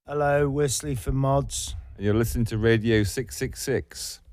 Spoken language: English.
Hello, Wesley for Mods. And you're listening to Radio 666.